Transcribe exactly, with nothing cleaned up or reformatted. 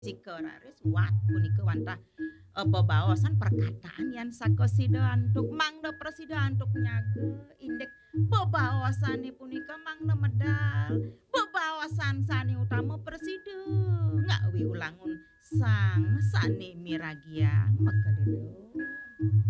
Jika raris wat punika wantah e bebaosan perkataan yan saka Sida Antuk mangda Presida Antuk nyage indek bebaosane punika mangda medal bebaosan sane utama Presida ngawi ulangun sang sane miragian makelelo.